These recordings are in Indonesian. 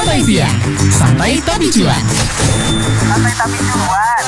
Santai siang, santai tapi cuan. Santai tapi cuan.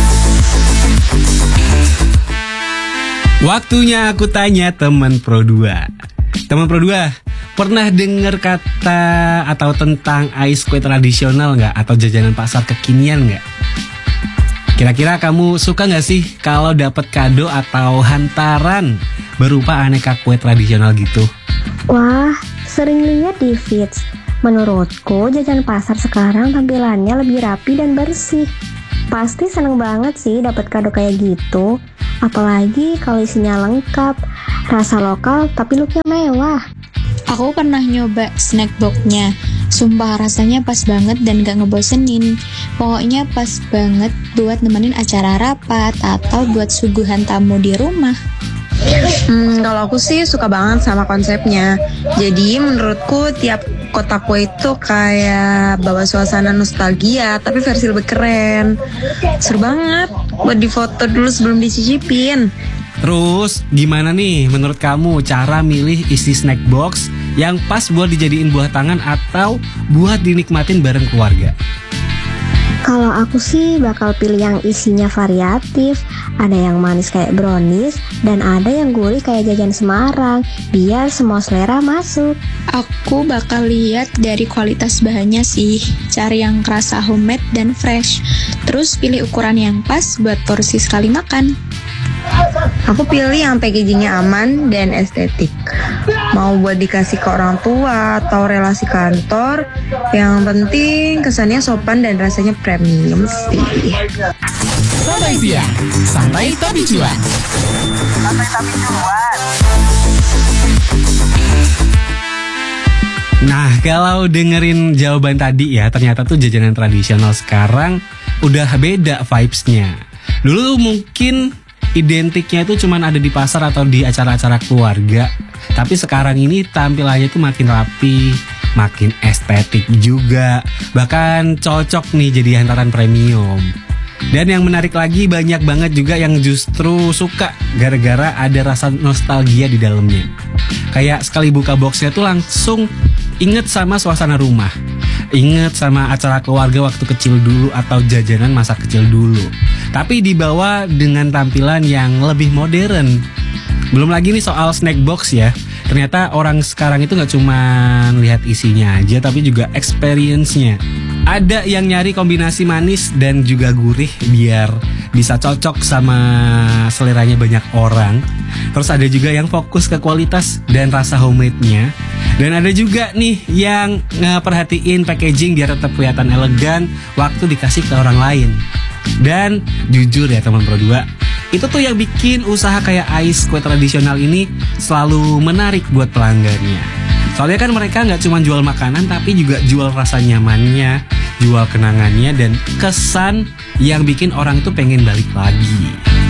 Waktunya aku tanya teman Pro 2. Teman Pro 2, pernah dengar kata atau tentang ice kue tradisional nggak? Atau jajanan pasar kekinian nggak? Kira-kira kamu suka nggak sih kalau dapat kado atau hantaran berupa aneka kue tradisional gitu? Wah, sering lihat di feeds. Menurutku jajan pasar sekarang tampilannya lebih rapi dan bersih. Pasti seneng banget sih dapat kado kayak gitu. Apalagi kalau isinya lengkap, rasa lokal tapi looknya mewah. Aku pernah nyoba snack box-nya. Sumpah rasanya pas banget dan gak ngebosenin. Pokoknya pas banget buat nemenin acara rapat atau buat suguhan tamu di rumah. Kalau aku sih suka banget sama konsepnya. Jadi menurutku tiap kotak kue itu kayak bawa suasana nostalgia, tapi versi lebih keren. Seru banget buat difoto dulu sebelum dicicipin. Terus gimana nih menurut kamu cara milih isi snack box yang pas buat dijadiin buah tangan atau buat dinikmatin bareng keluarga? Kalau aku sih bakal pilih yang isinya variatif. Ada yang manis kayak brownies dan ada yang gurih kayak jajan Semarang, biar semua selera masuk. Aku bakal lihat dari kualitas bahannya sih, cari yang kerasa homemade dan fresh. Terus pilih ukuran yang pas buat porsi sekali makan. Aku pilih yang packagingnya aman dan estetik. Mau buat dikasih ke orang tua atau relasi kantor, yang penting kesannya sopan dan rasanya premium sih. Santai siang, santai tapi cuan. Santai tapi cuan. Nah, kalau dengerin jawaban tadi ya, ternyata tuh jajanan tradisional sekarang udah beda vibes-nya. Dulu mungkin identiknya itu cuman ada di pasar atau di acara-acara keluarga. Tapi sekarang ini tampilannya tuh makin rapi, makin estetik juga. Bahkan cocok nih jadi hantaran premium. Dan yang menarik lagi banyak banget juga yang justru suka gara-gara ada rasa nostalgia di dalamnya. Kayak sekali buka boxnya tuh langsung inget sama suasana rumah, inget sama acara keluarga waktu kecil dulu atau jajanan masa kecil dulu. Tapi dibawa dengan tampilan yang lebih modern. Belum lagi nih soal snack box ya. Ternyata orang sekarang itu gak cuma lihat isinya aja, tapi juga experience-nya. Ada yang nyari kombinasi manis dan juga gurih biar bisa cocok sama seleranya banyak orang. Terus ada juga yang fokus ke kualitas dan rasa homemade-nya. Dan ada juga nih yang ngeperhatiin packaging biar tetap kelihatan elegan waktu dikasih ke orang lain. Dan jujur ya teman Pro 2, itu tuh yang bikin usaha kayak ice kue tradisional ini selalu menarik buat pelanggannya. Soalnya kan mereka gak cuma jual makanan tapi juga jual rasa nyamannya, jual kenangannya dan kesan yang bikin orang itu pengen balik lagi.